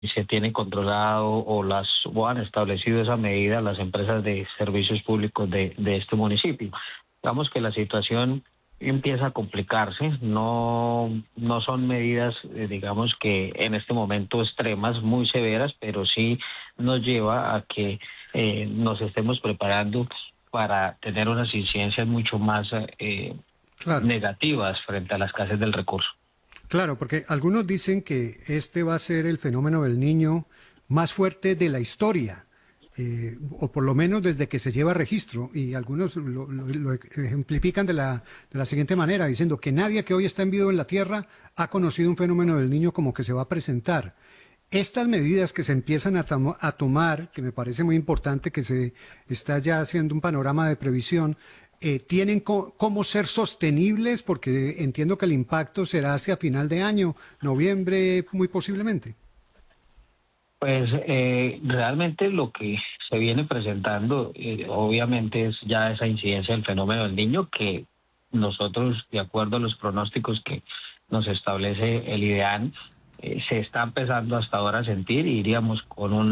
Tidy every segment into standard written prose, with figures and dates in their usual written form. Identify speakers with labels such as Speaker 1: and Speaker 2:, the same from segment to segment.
Speaker 1: se tiene controlado o han establecido esa medida las empresas de servicios públicos de este municipio. Digamos que la situación empieza a complicarse, no son medidas, digamos que en este momento extremas, muy severas, pero sí nos lleva a que nos estemos preparando para tener unas incidencias mucho más
Speaker 2: Claro,
Speaker 1: negativas frente a la escasez del recurso.
Speaker 2: claro, porque algunos dicen que este va a ser el fenómeno del niño más fuerte de la historia, o por lo menos desde que se lleva registro, y algunos lo ejemplifican de la siguiente manera, diciendo que nadie que hoy está en vivo en la Tierra ha conocido un fenómeno del niño como que se va a presentar. Estas medidas que se empiezan a tomar, que me parece muy importante que se está ya haciendo un panorama de previsión, tienen cómo ser sostenibles, porque entiendo que el impacto será hacia final de año, noviembre, muy posiblemente.
Speaker 1: Pues realmente lo que se viene presentando, obviamente es ya esa incidencia del fenómeno del niño que nosotros, de acuerdo a los pronósticos que nos establece el IDEAN, se está empezando hasta ahora a sentir y iríamos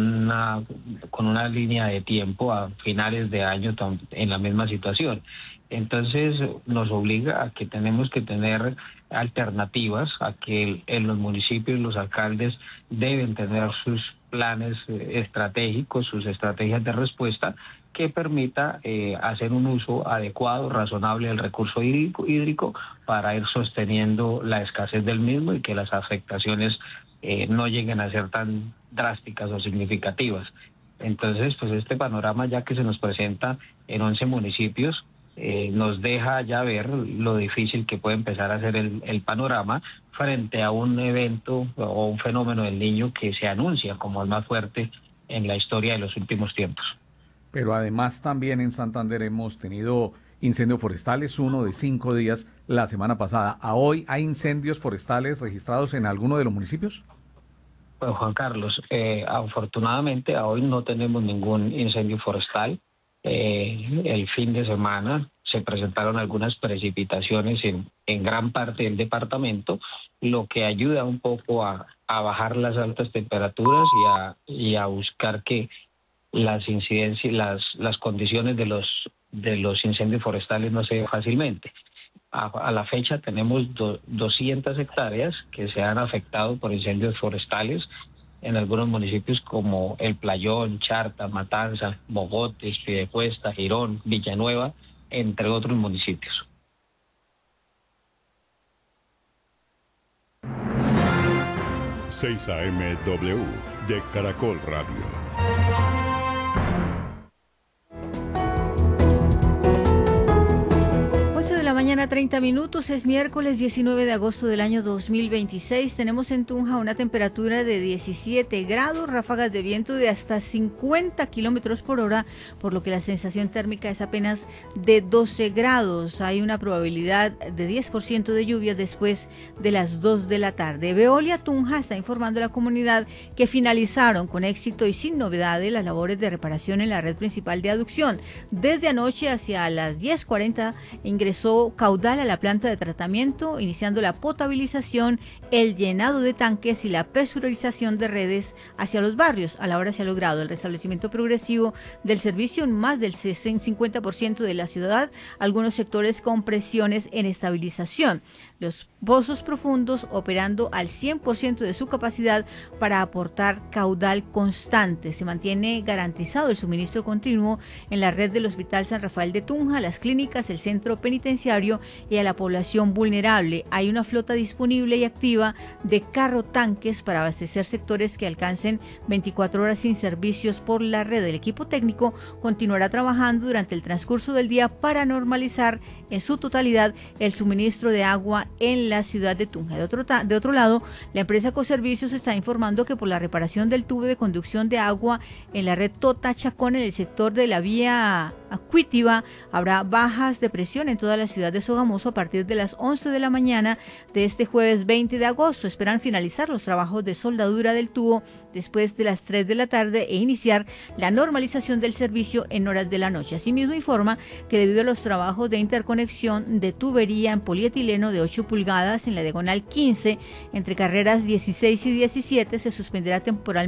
Speaker 1: con una línea de tiempo a finales de año en la misma situación. Entonces nos obliga a que tenemos que tener alternativas, a que en los municipios los alcaldes deben tener sus planes estratégicos, sus estrategias de respuesta que permita hacer un uso adecuado, razonable del recurso hídrico para ir sosteniendo la escasez del mismo y que las afectaciones no lleguen a ser tan drásticas o significativas. Entonces, pues este panorama ya que se nos presenta en 11 municipios, nos deja ya ver lo difícil que puede empezar a ser el panorama frente a un evento o un fenómeno del niño que se anuncia como el más fuerte en la historia de los últimos tiempos.
Speaker 3: Pero además también en Santander hemos tenido incendios forestales, uno de 5 días la semana pasada. ¿A hoy hay incendios forestales registrados en alguno de los municipios?
Speaker 1: Pues Juan Carlos, afortunadamente a hoy no tenemos ningún incendio forestal. El fin de semana se presentaron algunas precipitaciones en gran parte del departamento, lo que ayuda un poco a bajar las altas temperaturas y a buscar que las incidencias, las condiciones de los incendios forestales no se den fácilmente. A la fecha tenemos 200 hectáreas que se han afectado por incendios forestales en algunos municipios como El Playón, Charta, Matanza, Mogotes, Piedecuesta, Girón, Villanueva, entre otros municipios.
Speaker 4: 6 AM de Caracol Radio.
Speaker 5: 8:30, es miércoles 19 de agosto del año 2026. Tenemos en Tunja una temperatura de 17 grados, ráfagas de viento de hasta 50 kilómetros por hora, por lo que la sensación térmica es apenas de 12 grados. Hay una probabilidad de 10% de lluvia después de las 2 de la tarde. Veolia Tunja está informando a la comunidad que finalizaron con éxito y sin novedades las labores de reparación en la red principal de aducción. Desde anoche hacia las 10:40 ingresó caudal a la planta de tratamiento, iniciando la potabilización, el llenado de tanques y la presurización de redes hacia los barrios. A la hora se ha logrado el restablecimiento progresivo del servicio en más del 50% de la ciudad, algunos sectores con presiones en estabilización. Los pozos profundos operando al 100% de su capacidad para aportar caudal constante. Se mantiene garantizado el suministro continuo en la red del Hospital San Rafael de Tunja, las clínicas, el centro penitenciario y a la población vulnerable. Hay una flota disponible y activa de carro tanques para abastecer sectores que alcancen 24 horas sin servicios por la red. El equipo técnico continuará trabajando durante el transcurso del día para normalizar en su totalidad el suministro de agua en la ciudad de Tunja. De otro lado, la empresa Coservicios está informando que por la reparación del tubo de conducción de agua en la red Tota Chacón en el sector de la vía Acuítiva habrá bajas de presión en toda la ciudad de Sogamoso a partir de las 11 de la mañana de este jueves 20 de agosto. Esperan finalizar los trabajos de soldadura del tubo después de las 3 de la tarde e iniciar la normalización del servicio en horas de la noche. Asimismo, informa que debido a los trabajos de interconexión de tubería en polietileno de 8 pulgadas en la diagonal 15 entre carreras 16 y 17 se suspenderá temporalmente